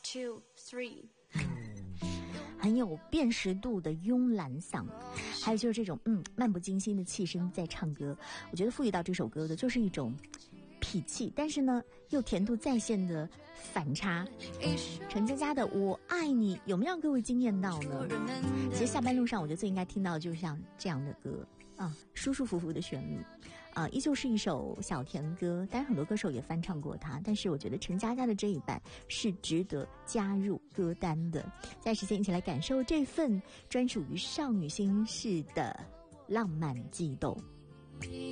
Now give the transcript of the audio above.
2 3 很有辨识度的慵懒嗓，还有就是这种漫不经心的气声在唱歌。我觉得赋予到这首歌的就是一种痞气，但是呢又甜度在线的反差。陈佳佳的《我爱你》有没有让各位惊艳到呢？其实下班路上我觉得最应该听到的就是像这样的歌啊，舒舒服服的旋律啊，依旧是一首小甜歌。当然很多歌手也翻唱过它，但是我觉得陈佳佳的这一版是值得加入歌单的。在时间一起来感受这份专属于少女心事的浪漫悸动。